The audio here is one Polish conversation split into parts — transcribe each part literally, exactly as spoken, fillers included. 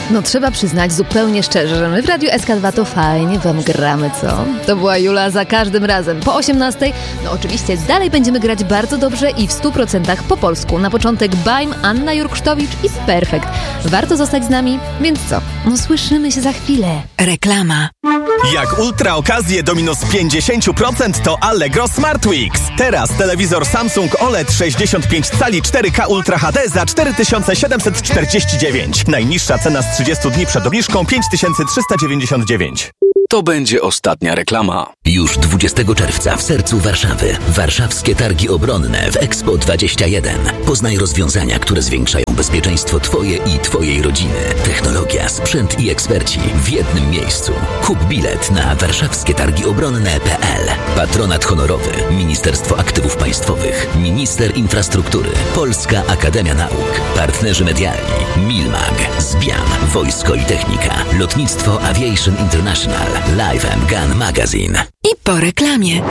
No trzeba przyznać zupełnie szczerze, że my w Radiu S K dwa to fajnie wam gramy, co? To była Jula za każdym razem. Po osiemnastej, no oczywiście dalej będziemy grać bardzo dobrze i w stu procentach po polsku. Na początek Bajm, Anna Jurksztowicz i Perfekt. Warto zostać z nami, więc co? No słyszymy się za chwilę. Reklama. Jak ultra okazje do minus pięćdziesiąt procent to Allegro Smart Weeks. Teraz telewizor Samsung O L E D sześćdziesiąt pięć cali cztery K Ultra H D za cztery tysiące siedemset czterdzieści dziewięć. Najniższa cena z trzydziestu dni przed obniżką pięć tysięcy trzysta dziewięćdziesiąt dziewięć. To będzie ostatnia reklama. Już dwudziestego czerwca w sercu Warszawy. Warszawskie Targi Obronne w Expo dwadzieścia jeden. Poznaj rozwiązania, które zwiększają bezpieczeństwo Twoje i Twojej rodziny. Technologia, sprzęt i eksperci w jednym miejscu. Kup bilet na warszawskie targi obronne kropka p l. Patronat honorowy Ministerstwo Aktywów Państwowych, Minister Infrastruktury, Polska Akademia Nauk, partnerzy medialni Milmag, Zbian, Wojsko i Technika, Lotnictwo Aviation International, Live and Gun Magazine. I po reklamie.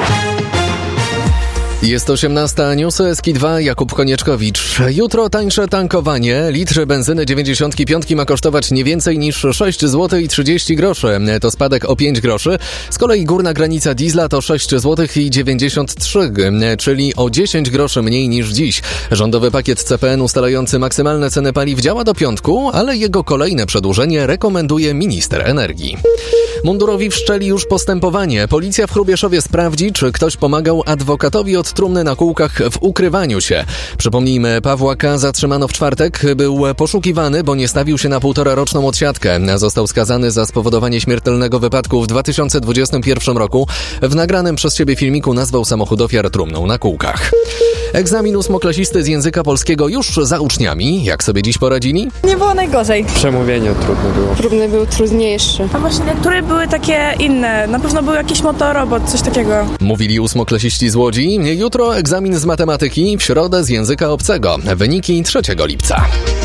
Jest osiemnasta, newsy S K dwa, Jakub Konieczkowicz. Jutro tańsze tankowanie. Litr benzyny dziewięćdziesiąt pięć ma kosztować nie więcej niż sześć złotych trzydzieści groszy. To spadek o pięć groszy. Z kolei górna granica diesla to sześć złotych dziewięćdziesiąt trzy, czyli o dziesięć groszy mniej niż dziś. Rządowy pakiet C P N ustalający maksymalne ceny paliw działa do piątku, ale jego kolejne przedłużenie rekomenduje minister energii. Mundurowi wszczęli już postępowanie. Policja w Hrubieszowie sprawdzi, czy ktoś pomagał adwokatowi od trumny na kółkach w ukrywaniu się. Przypomnijmy, Pawła K. zatrzymano w czwartek. Był poszukiwany, bo nie stawił się na półtoraroczną odsiadkę. Został skazany za spowodowanie śmiertelnego wypadku w dwa tysiące dwudziestym pierwszym roku. W nagranym przez siebie filmiku nazwał samochód ofiar trumną na kółkach. Egzamin ósmoklasisty z języka polskiego już za uczniami. Jak sobie dziś poradzili? Nie było najgorzej. Przemówienie trudne było. Trudny był trudniejszy. A właśnie niektóre były takie inne. Na pewno był jakiś motorobot, coś takiego. Mówili ósmoklasiści z Łodzi. Jutro egzamin z matematyki, w środę z języka obcego. Wyniki trzeciego lipca.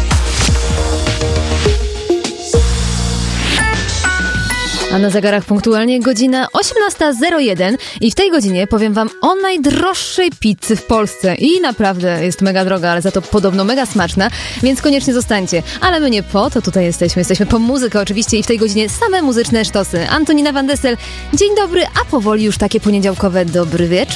A na zegarach punktualnie godzina osiemnasta zero jeden i w tej godzinie powiem wam o najdroższej pizzy w Polsce. I naprawdę jest mega droga, ale za to podobno mega smaczna, więc koniecznie zostańcie. Ale my nie po to tutaj jesteśmy. Jesteśmy po muzykę oczywiście i w tej godzinie same muzyczne sztosy. Antonina Van Dessel, dzień dobry, a powoli już takie poniedziałkowe dobry wieczór.